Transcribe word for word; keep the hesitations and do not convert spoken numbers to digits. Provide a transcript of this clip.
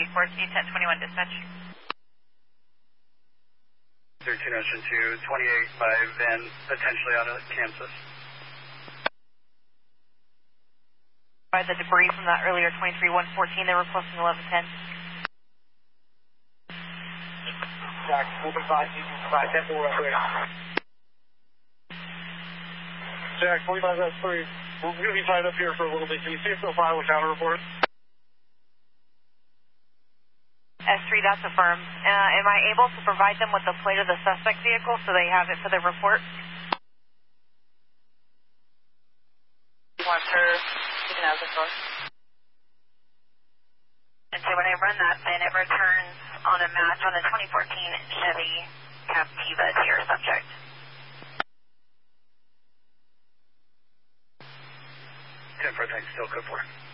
report to ten twenty-one dispatch. thirteen Ocean two, twenty-eight by van, potentially out of Kansas. By the debris from that earlier twenty-three one fourteen, they were posting eleven ten. Jack, open five, five, ten, four, three. Jack, twenty-five, that's three. We're going to be tied up here for a little bit. Can you see if they'll file a counter report? S three, that's affirmed. Uh, am I able to provide them with the plate of the suspect vehicle so they have it for their report? One for, you can have the source. And so when I run that, then it returns on a match on a twenty fourteen Chevy Captiva to your subject. ten four, thanks, still code four.